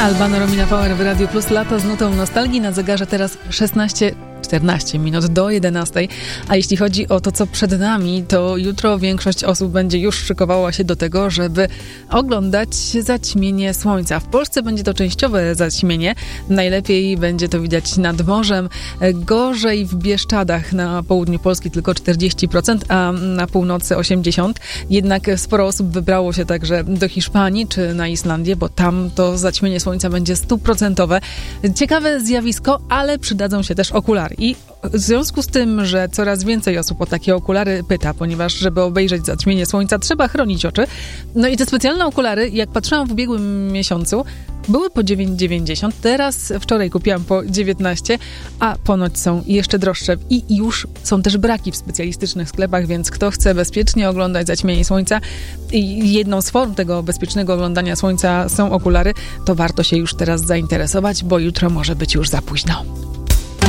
Albano Romina Power w Radiu Plus, lato z nutą nostalgii. Na zegarze teraz 14 minut do 11. A jeśli chodzi o to, co przed nami, to jutro większość osób będzie już szykowała się do tego, żeby oglądać zaćmienie słońca. W Polsce będzie to częściowe zaćmienie. Najlepiej będzie to widać nad morzem. Gorzej w Bieszczadach na południu Polski tylko 40%, a na północy 80%. Jednak sporo osób wybrało się także do Hiszpanii czy na Islandię, bo tam to zaćmienie słońca będzie 100%. Ciekawe zjawisko, ale przydadzą się też okulary. I w związku z tym, że coraz więcej osób o takie okulary pyta, ponieważ żeby obejrzeć zaćmienie słońca, trzeba chronić oczy. No i te specjalne okulary, jak patrzyłam w ubiegłym miesiącu, były po 9,90. Teraz wczoraj kupiłam po 19, a ponoć są jeszcze droższe. I już są też braki w specjalistycznych sklepach, więc kto chce bezpiecznie oglądać zaćmienie słońca i jedną z form tego bezpiecznego oglądania słońca są okulary, to warto się już teraz zainteresować, bo jutro może być już za późno.